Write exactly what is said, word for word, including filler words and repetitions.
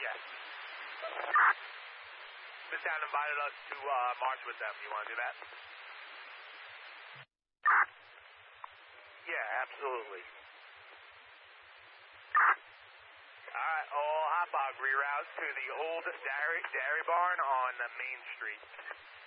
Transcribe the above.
Yes. Midtown invited us to uh, march with them. You want to do that? Yeah, absolutely. All right, all hot dog reroute to the old dairy, dairy barn on uh, Main Street.